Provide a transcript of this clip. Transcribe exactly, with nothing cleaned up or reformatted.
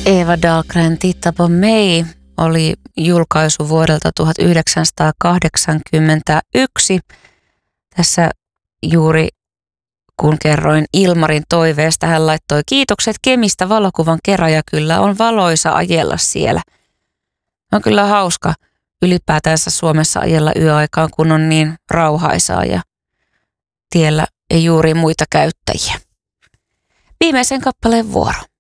Eva Dahlgren Titta på mig oli julkaisu vuodelta tuhatyhdeksänsataakahdeksankymmentäyksi. Tässä juuri kun kerroin Ilmarin toiveesta, hän laittoi kiitokset Kemistä valokuvan kerran ja kyllä on valoisa ajella siellä. On kyllä hauska ylipäätänsä Suomessa ajella yöaikaan, kun on niin rauhaisaa ja tiellä ei juuri muita käyttäjiä. Viimeisen kappaleen vuoro.